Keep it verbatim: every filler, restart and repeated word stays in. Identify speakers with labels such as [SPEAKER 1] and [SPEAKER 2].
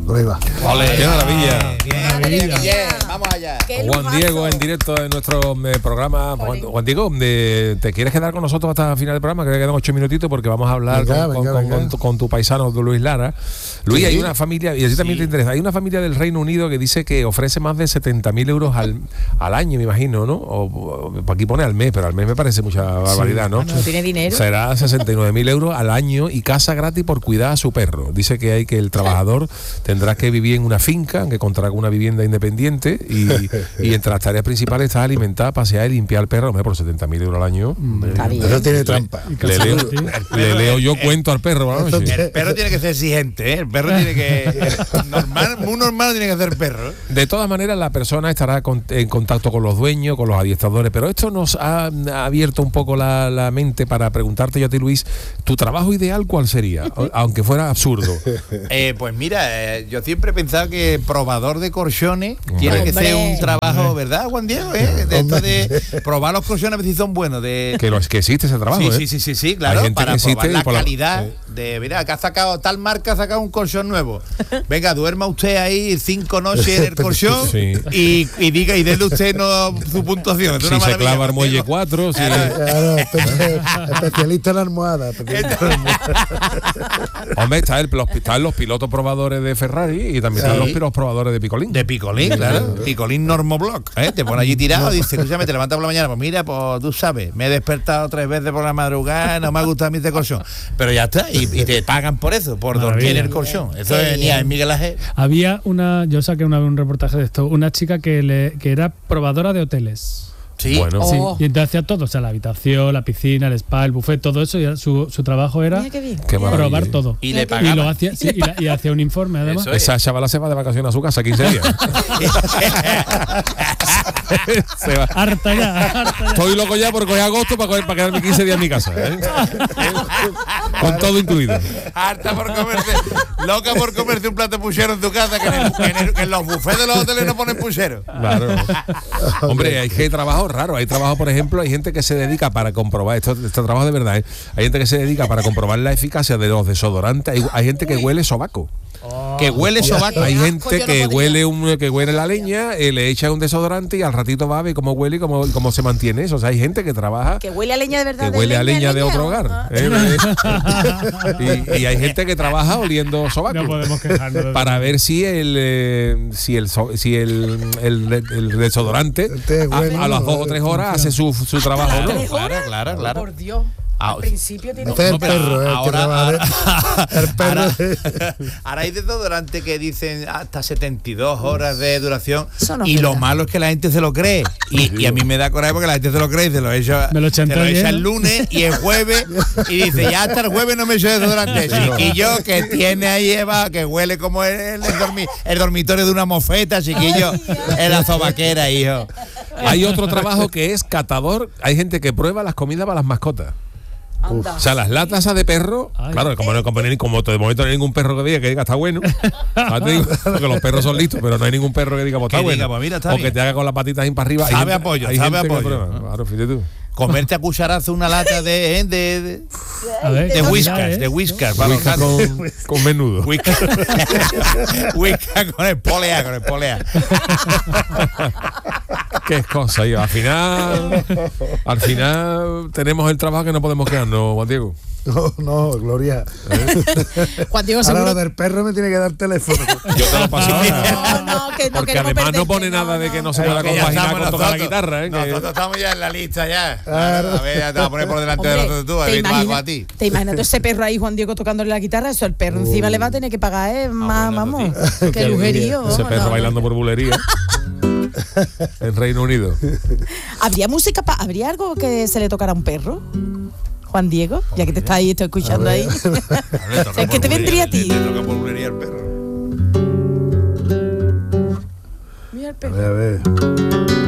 [SPEAKER 1] prueba.
[SPEAKER 2] ¡Ole! ¡Qué maravilla!
[SPEAKER 3] Bien, maravilla. Bien, vamos allá.
[SPEAKER 2] Juan Diego en directo en nuestro eh, programa. Juan, Juan Diego, eh, ¿te quieres quedar con nosotros hasta el final del programa? Que quedan ocho minutitos porque vamos a hablar
[SPEAKER 1] venga,
[SPEAKER 2] con,
[SPEAKER 1] venga,
[SPEAKER 2] con,
[SPEAKER 1] venga.
[SPEAKER 2] con, tu, con tu paisano Luis Lara. Luis,
[SPEAKER 1] ¿Sí?
[SPEAKER 2] hay una familia, y a ti también
[SPEAKER 3] Sí.
[SPEAKER 2] te interesa, hay una familia del Reino Unido que dice que ofrece más de setenta mil euros al, al año, me imagino, ¿no? O, o aquí pone al mes, pero al mes me parece mucha barbaridad, ¿no?
[SPEAKER 4] No tiene dinero.
[SPEAKER 2] Será sesenta y nueve mil euros al año y casa gratis por cuidar a su perro. Dice que hay que el trabajador tendrá que vivir en una finca, que contará con una vivienda independiente y, y entre las tareas principales está alimentar, pasear y limpiar al perro. Hombre, por setenta mil euros al año.
[SPEAKER 4] Está bien.
[SPEAKER 1] Eso tiene trampa.
[SPEAKER 2] Le leo, le leo yo cuento al perro por la noche.
[SPEAKER 3] El perro tiene que ser exigente, ¿eh? El perro tiene que... normal, muy normal tiene que ser perro.
[SPEAKER 2] De todas maneras, la persona estará con- en contacto con los dueños, con los adiestradores, pero esto nos ha, ha abierto un poco la, la mente para preguntarte yo a ti, Luis, ¿tu trabajo ideal cuál sería? O- aunque fuera absurdo.
[SPEAKER 3] Eh, pues mira, eh, yo siempre he pensado que probador de colchones tiene que
[SPEAKER 4] Hombre.
[SPEAKER 3] ser un trabajo, ¿verdad, Juan Diego? ¿Eh? De esto de probar los colchones a ver si son buenos. De...
[SPEAKER 2] Que, lo, es que existe ese trabajo,
[SPEAKER 3] Sí,
[SPEAKER 2] ¿eh?
[SPEAKER 3] sí, sí, sí, sí, claro,
[SPEAKER 2] Hay gente
[SPEAKER 3] para
[SPEAKER 2] que existe
[SPEAKER 3] probar
[SPEAKER 2] y
[SPEAKER 3] la
[SPEAKER 2] por la-
[SPEAKER 3] calidad
[SPEAKER 2] eh.
[SPEAKER 3] de, mira, que ha sacado, tal marca ha sacado un colchón nuevo. Venga, duerma usted ahí cinco noches en el colchón
[SPEAKER 2] Sí.
[SPEAKER 3] y, y diga, y déle usted no, su puntuación. Es
[SPEAKER 2] Si
[SPEAKER 3] una
[SPEAKER 2] se
[SPEAKER 3] maravilla,
[SPEAKER 2] clava el
[SPEAKER 3] Juan
[SPEAKER 2] muelle
[SPEAKER 3] Diego.
[SPEAKER 2] cuatro, si...
[SPEAKER 1] Claro, espe- especialista en almohada. especialista en almohada.
[SPEAKER 2] Hombre, está el, los, están los pilotos probadores de Ferrari y también están
[SPEAKER 3] Sí.
[SPEAKER 2] los pilotos probadores de Picolín.
[SPEAKER 3] De Picolín, claro. Picolín Normoblock, ¿eh? Te pone allí tirado y dice, escúchame, te levantas por la mañana, pues mira, pues tú sabes, me he despertado tres veces por la madrugada, no me ha gustado a mí este colchón. Pero ya está, y, y te pagan por eso, por dormir en
[SPEAKER 5] Maravilla.
[SPEAKER 3] el colchón. Eso
[SPEAKER 4] Qué
[SPEAKER 3] es ni
[SPEAKER 4] bien.
[SPEAKER 3] a Miguel Ángel.
[SPEAKER 5] Había una, yo saqué una, un reportaje de esto, una chica que, le, que era probadora de hoteles.
[SPEAKER 3] Sí.
[SPEAKER 2] Bueno,
[SPEAKER 4] Oh.
[SPEAKER 5] Sí, y entonces hacía todo, o sea, la habitación, la piscina, el spa, el buffet, todo eso, y era- su, su trabajo era
[SPEAKER 4] Mira qué bien.
[SPEAKER 2] Qué maravilla.
[SPEAKER 5] probar todo.
[SPEAKER 3] Y le
[SPEAKER 5] Y
[SPEAKER 3] pagaban.
[SPEAKER 5] lo hacía, sí, y, la- y hacía un informe además.
[SPEAKER 3] Eso es.
[SPEAKER 2] esa chavala se va de vacaciones a su casa quince días. Se va.
[SPEAKER 5] Harta ya, harta ya.
[SPEAKER 2] Estoy loco ya por coger agosto para, coger- para quedarme quince días en mi casa. ¿eh? Con todo incluido.
[SPEAKER 3] Harta por comerse, loca por comerse un plato de puchero en tu casa, que en, el- que en el- que en los bufés de los hoteles no ponen puchero.
[SPEAKER 2] Claro. Hombre, hay que trabajo raro. Hay trabajo, por ejemplo, hay gente que se dedica para comprobar, esto, este trabajo de verdad, ¿eh? Hay gente que se dedica para comprobar la eficacia de los desodorantes. Hay, hay gente que huele sobaco.
[SPEAKER 3] Que huele sobaco.
[SPEAKER 2] Hay
[SPEAKER 4] asco,
[SPEAKER 2] gente
[SPEAKER 4] yo no
[SPEAKER 2] que
[SPEAKER 4] podría.
[SPEAKER 2] huele un que huele la leña, eh, le echa un desodorante y al ratito va a ver cómo huele y cómo, cómo se mantiene eso. O sea, hay gente que trabaja
[SPEAKER 4] Que huele a leña de verdad.
[SPEAKER 2] que
[SPEAKER 4] de
[SPEAKER 2] huele a leña de otro
[SPEAKER 4] ¿o?
[SPEAKER 2] hogar.
[SPEAKER 4] Ah.
[SPEAKER 2] ¿eh? y, y hay gente que trabaja oliendo sobaco.
[SPEAKER 5] No podemos quejarnos. de
[SPEAKER 2] Para ver si el eh, si el so- si el, el, el desodorante
[SPEAKER 1] Este es bueno,
[SPEAKER 2] a, a las dos o tres horas hace su, su trabajo, ¿no?
[SPEAKER 4] ¿Tres
[SPEAKER 3] Claro,
[SPEAKER 4] horas?
[SPEAKER 3] claro,
[SPEAKER 4] Oh,
[SPEAKER 3] claro.
[SPEAKER 4] Por Dios.
[SPEAKER 3] Ah,
[SPEAKER 4] Al principio tiene
[SPEAKER 1] Este es el
[SPEAKER 3] No, pero
[SPEAKER 1] perro, eh, el que
[SPEAKER 3] ahora,
[SPEAKER 1] trabaja de- el perro.
[SPEAKER 3] ahora, ahora hay desodorante que dicen hasta setenta y dos horas de duración
[SPEAKER 4] Eso no es
[SPEAKER 3] y lo
[SPEAKER 4] verdad.
[SPEAKER 3] malo es que la gente se lo cree y, y a mí me da coraje porque la gente se lo cree y se lo echa,
[SPEAKER 5] Me lo
[SPEAKER 3] se
[SPEAKER 5] chantajea,
[SPEAKER 3] lo echa
[SPEAKER 5] ¿no?
[SPEAKER 3] el lunes y el jueves y dice ya hasta el jueves no me echo desodorante. Chiquillo que tiene ahí Eva que huele como el, el, dormi- el dormitorio de una mofeta, chiquillo, en la sobaquera, hijo.
[SPEAKER 2] Hay otro trabajo que es catador. Hay gente que prueba las comidas para las mascotas.
[SPEAKER 4] Anda.
[SPEAKER 2] O sea, las latas esas de perro,
[SPEAKER 5] Ay.
[SPEAKER 2] claro, como, no- como, no- como de momento no hay ningún perro que diga que diga está bueno. Ahora te digo, porque los perros son listos, pero no hay ningún perro que diga pues, está
[SPEAKER 3] Que
[SPEAKER 2] bueno.
[SPEAKER 3] diga, pues mira, está
[SPEAKER 2] o
[SPEAKER 3] bien.
[SPEAKER 2] que te haga con las patitas ahí para arriba. Hay
[SPEAKER 3] Sabe
[SPEAKER 2] gente-
[SPEAKER 3] a pollo,
[SPEAKER 2] hay
[SPEAKER 3] sabe
[SPEAKER 2] gente
[SPEAKER 3] a
[SPEAKER 2] que
[SPEAKER 3] pollo.
[SPEAKER 2] prueba. Claro, fíjate tú.
[SPEAKER 3] Comerte a cucharazo una lata de, ¿eh? de, de,
[SPEAKER 5] A ver,
[SPEAKER 3] de
[SPEAKER 5] calidad,
[SPEAKER 3] whiskas,
[SPEAKER 5] ¿eh?
[SPEAKER 3] de whiskas. para los
[SPEAKER 2] Whiskas
[SPEAKER 3] gatos.
[SPEAKER 2] con, con menudo.
[SPEAKER 3] Whiskas Whiskas con el polea, con el polea.
[SPEAKER 2] Qué cosa, yo. Al final, al final tenemos el trabajo que no podemos quedarnos, Juan Diego.
[SPEAKER 1] No, no, Gloria.
[SPEAKER 4] Juan Diego
[SPEAKER 1] Ahora lo
[SPEAKER 4] seguro.
[SPEAKER 1] del perro me tiene que dar teléfono.
[SPEAKER 2] Yo te lo paso ahora.
[SPEAKER 4] No, no, que no
[SPEAKER 2] Porque
[SPEAKER 4] queremos
[SPEAKER 2] además no
[SPEAKER 4] perderte,
[SPEAKER 2] pone nada de que no se
[SPEAKER 3] Pero
[SPEAKER 2] pueda
[SPEAKER 3] que ya
[SPEAKER 2] compaginar
[SPEAKER 3] estamos
[SPEAKER 2] con tocar la
[SPEAKER 3] nosotros.
[SPEAKER 2] guitarra, ¿eh? Que-
[SPEAKER 3] Nosotros estamos ya en la lista ya.
[SPEAKER 1] Claro.
[SPEAKER 3] A ver, ya te vas a poner por delante de
[SPEAKER 4] Hombre,
[SPEAKER 3] nosotros tú, a
[SPEAKER 4] ¿te
[SPEAKER 3] ver, tú hago a
[SPEAKER 4] imaginas,
[SPEAKER 3] ti.
[SPEAKER 4] te imaginas tú ese perro ahí, Juan Diego, tocándole la guitarra? Eso el perro encima le va a tener que pagar, ¿eh? Más,
[SPEAKER 3] bueno,
[SPEAKER 4] vamos.
[SPEAKER 3] eso
[SPEAKER 4] Qué lujerío.
[SPEAKER 2] Ese
[SPEAKER 4] vamos,
[SPEAKER 2] perro
[SPEAKER 4] no.
[SPEAKER 2] bailando por bulería. En Reino Unido.
[SPEAKER 4] ¿Habría música, pa- habría algo que se le tocara a un perro? Juan Diego, ya que te está ahí, estoy escuchando ahí. ¿Sabes qué te vendría a ti?
[SPEAKER 3] Le toca por bulería al perro.
[SPEAKER 4] Mira el
[SPEAKER 1] A
[SPEAKER 4] perro.
[SPEAKER 1] ver, a ver.